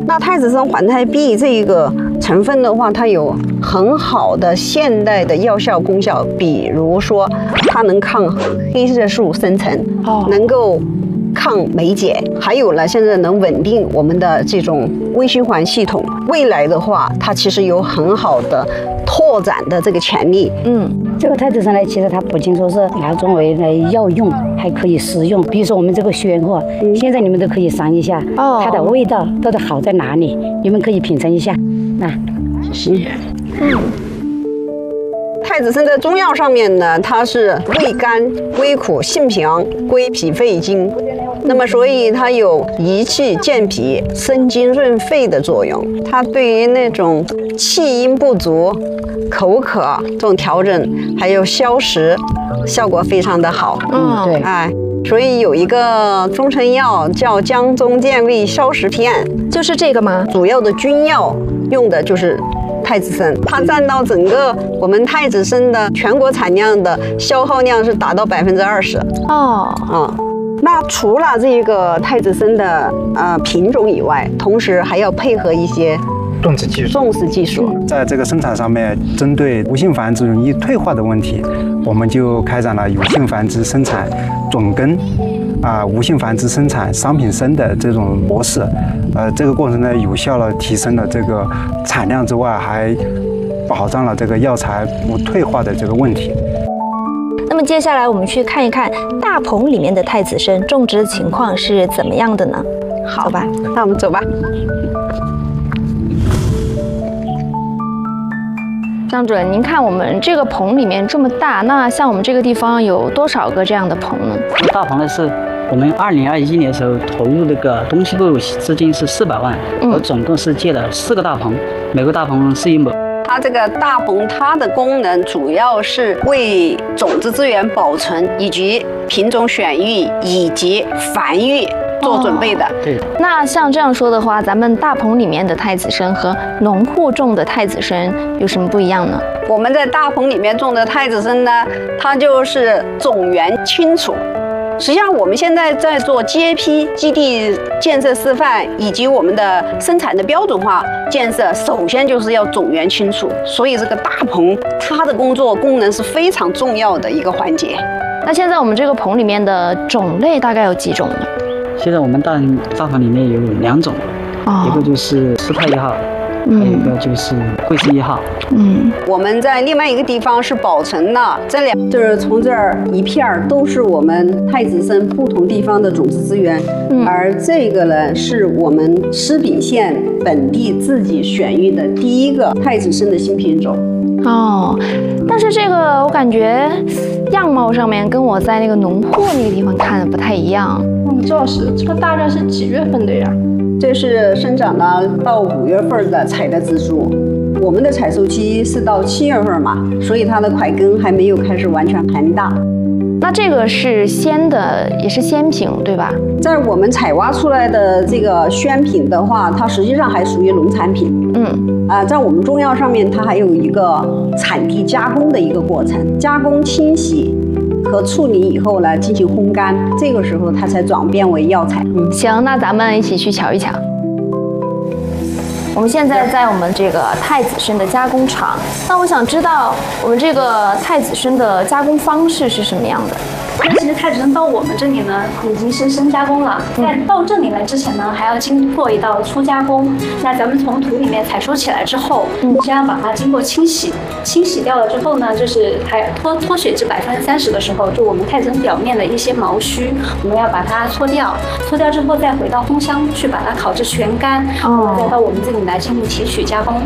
那太子参环太碧这一个成分的话，它有很好的现代的药效功效，比如说它能抗黑色素生成，能够抗霉结，还有呢，现在能稳定我们的这种微循环系统。未来的话，它其实有很好的拓展的这个潜力。 这个太子参呢，其实它不仅说是拿作为来药用，还可以食用。比如说我们这个鲜货，现在你们都可以尝一下，它的味道到底好在哪里？你们可以品尝一下。谢谢。 太子参在中药上面呢，它是味甘、微苦、性平，归脾肺经。那么，所以它有益气健脾、生津润肺的作用。它对于那种气阴不足、口渴这种调整，还有消食，效果非常的好。 对， 所以有一个中成药叫姜中健胃消食片， 就是这个吗？ 主要的君药用的就是太子参，它占到整个我们太子参的全国产量的消耗量是达到20%。那除了这个太子参的品种以外，同时还要配合一些种植技术，在这个生产上面，针对无性繁殖容易退化的问题，我们就开展了有性繁殖生产种根无性繁殖生产商品参的这种模式。这个过程呢，有效地提升了这个产量之外，还保障了这个药材不退化的这个问题。 那么接下来我们去看一看大棚里面的太子参种植的情况是怎么样的呢？好吧， 那我们走吧。 张主任，您看我们这个棚里面这么大，那像我们这个地方有多少个这样的棚呢？ 大棚呢是我们2021年的时候投入那个东西部资金是400万，我总共是建了4个大棚，每个大棚是1亩。 它这个大棚，它的功能主要是为种子资源保存以及品种选育以及繁育做准备的。 对。 那像这样说的话，咱们大棚里面的太子参和农户种的太子参有什么不一样呢？ 我们在大棚里面种的太子参呢，它就是种源清楚。实际上，我们现在在做 GAP 基地建设示范，以及我们的生产的标准化建设，首先就是要种源清楚。所以这个大棚它的工作功能是非常重要的一个环节。 那现在我们这个棚里面的种类大概有几种呢？ 现在我们大棚里面有2种，一个就是施泰1号。还有一个就是贵司1号。 我们在另外一个地方是保存了这两，就是从这儿一片都是我们太子参不同地方的种子资源，而这个呢是我们施秉县本地自己选育的第一个太子参的新品种。 但是这个我感觉样貌上面跟我在那个农户那个地方看的不太一样。 周老师，这个大概是几月份的呀？ 这是生长了到5月份的采的植株，我们的采收期是到7月份嘛，所以它的块根还没有开始完全膨大。 那这个是鲜的，也是鲜品，对吧？ 在我们采挖出来的这个鲜品的话，它实际上还属于农产品。在我们中药上面，它还有一个产地加工的一个过程，加工、清洗和处理以后呢，进行烘干，这个时候它才转变为药材。 行，那咱们一起去瞧一瞧。我们现在在我们这个太子参的加工厂，那我想知道我们这个太子参的加工方式是什么样的？ 其实太子参到我们这里呢，已经是深加工了。在到这里来之前呢，还要经过一道初加工。那咱们从土里面采收起来之后，先要把它经过清洗，清洗掉了之后呢，就是还脱血至30%的时候，就我们太子参表面的一些毛须，我们要把它搓掉。搓掉之后再回到烘箱去把它烤至全干，再到我们这里来进行提取加工。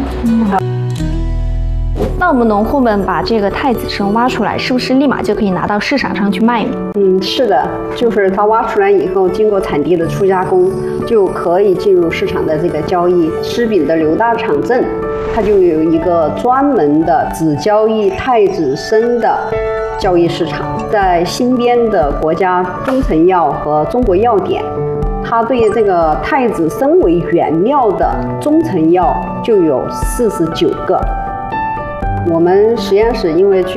那我们农户们把这个太子参挖出来，是不是立马就可以拿到市场上去卖呢？ 是的，就是它挖出来以后，经过产地的初加工，就可以进入市场的这个交易。施秉的刘大厂镇，它就有一个专门的只交易太子参的交易市场。在新编的国家中成药和中国药典，它对这个太子参为原料的中成药就有49个。我们实验室因为